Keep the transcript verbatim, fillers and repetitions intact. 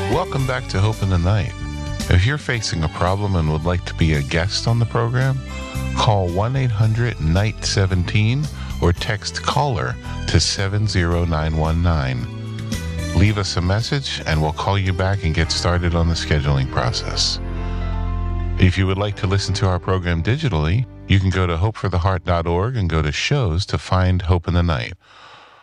Welcome back to Hope in the Night. If you're facing a problem and would like to be a guest on the program, call one eight hundred night seventeen or text CALLER to seven zero nine one nine. Leave us a message and we'll call you back and get started on the scheduling process. If you would like to listen to our program digitally, you can go to hope for the heart dot org and go to shows to find Hope in the Night.